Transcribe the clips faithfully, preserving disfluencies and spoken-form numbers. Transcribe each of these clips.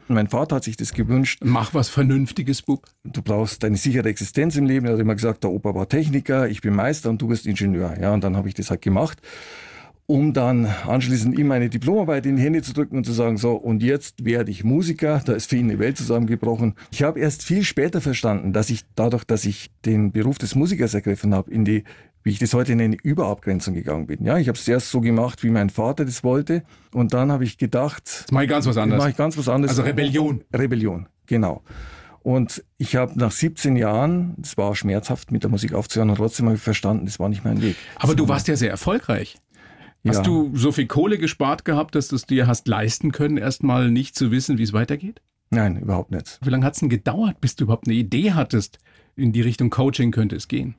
Mein Vater hat sich das gewünscht. Mach was Vernünftiges, Bub. Du brauchst eine sichere Existenz im Leben. Er hat immer gesagt, der Opa war Techniker, ich bin Meister und du bist Ingenieur. Ja, und dann habe ich das halt gemacht, um dann anschließend ihm meine Diplomarbeit in die Hände zu drücken und zu sagen, so, und jetzt werde ich Musiker. Da ist für ihn eine Welt zusammengebrochen. Ich habe erst viel später verstanden, dass ich dadurch, dass ich den Beruf des Musikers ergriffen habe, in die, wie ich das heute nenne, Überabgrenzung gegangen bin. Ja, ich habe es erst so gemacht, wie mein Vater das wollte. Und dann habe ich gedacht, jetzt mache ich ganz was anderes. Mache ich ganz was anderes. Also Rebellion. Rebellion, genau. Und ich habe nach siebzehn Jahren, es war schmerzhaft, mit der Musik aufzuhören, und trotzdem habe ich verstanden, das war nicht mein Weg. Aber du warst ja sehr erfolgreich. Hast ja. du so viel Kohle gespart gehabt, dass du es dir hast leisten können, erstmal nicht zu wissen, wie es weitergeht? Nein, überhaupt nicht. Wie lange hat es denn gedauert, bis du überhaupt eine Idee hattest, in die Richtung Coaching könnte es gehen?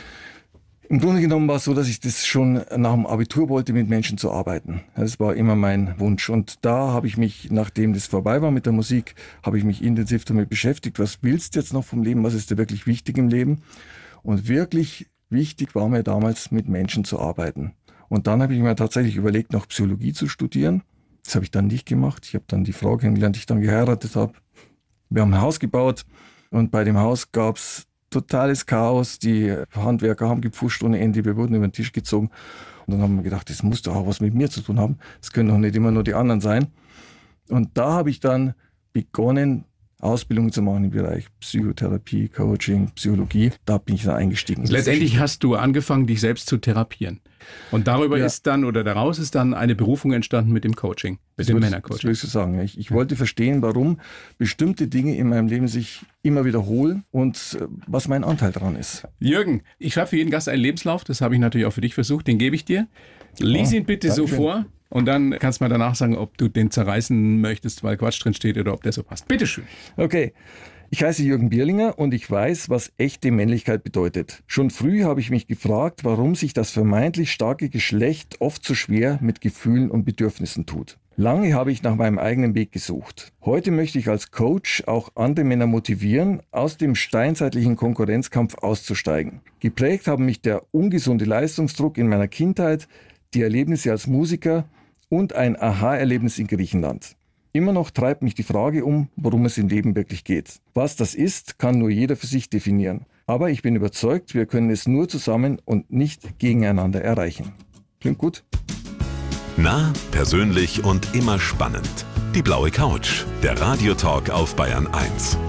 Im Grunde genommen war es so, dass ich das schon nach dem Abitur wollte, mit Menschen zu arbeiten. Das war immer mein Wunsch. Und da habe ich mich, nachdem das vorbei war mit der Musik, habe ich mich intensiv damit beschäftigt. Was willst du jetzt noch vom Leben? Was ist dir wirklich wichtig im Leben? Und wirklich wichtig war mir damals, mit Menschen zu arbeiten. Und dann habe ich mir tatsächlich überlegt, noch Psychologie zu studieren. Das habe ich dann nicht gemacht. Ich habe dann die Frau kennengelernt, die ich dann geheiratet habe. Wir haben ein Haus gebaut und bei dem Haus gab es totales Chaos. Die Handwerker haben gepfuscht ohne Ende. Wir wurden über den Tisch gezogen. Und dann haben wir gedacht, das muss doch auch was mit mir zu tun haben. Das können doch nicht immer nur die anderen sein. Und da habe ich dann begonnen, Ausbildungen zu machen im Bereich Psychotherapie, Coaching, Psychologie. Da bin ich dann eingestiegen. Letztendlich hast du angefangen, dich selbst zu therapieren. Und darüber ja. ist dann, oder daraus ist dann eine Berufung entstanden mit dem Coaching, mit das dem Männercoaching. Das würde ich so sagen. Ich, ich wollte verstehen, warum bestimmte Dinge in meinem Leben sich immer wiederholen und was mein Anteil daran ist. Jürgen, ich schreibe für jeden Gast einen Lebenslauf. Das habe ich natürlich auch für dich versucht. Den gebe ich dir. Lies ihn bitte so vor. Und dann kannst du mal danach sagen, ob du den zerreißen möchtest, weil Quatsch drin steht oder ob der so passt. Bitteschön. Okay. Ich heiße Jürgen Bierlinger und ich weiß, was echte Männlichkeit bedeutet. Schon früh habe ich mich gefragt, warum sich das vermeintlich starke Geschlecht oft so schwer mit Gefühlen und Bedürfnissen tut. Lange habe ich nach meinem eigenen Weg gesucht. Heute möchte ich als Coach auch andere Männer motivieren, aus dem steinzeitlichen Konkurrenzkampf auszusteigen. Geprägt haben mich der ungesunde Leistungsdruck in meiner Kindheit, die Erlebnisse als Musiker und ein Aha-Erlebnis in Griechenland. Immer noch treibt mich die Frage um, worum es im Leben wirklich geht. Was das ist, kann nur jeder für sich definieren. Aber ich bin überzeugt, wir können es nur zusammen und nicht gegeneinander erreichen. Klingt gut? Nah, persönlich und immer spannend. Die blaue Couch, der Radiotalk auf Bayern eins.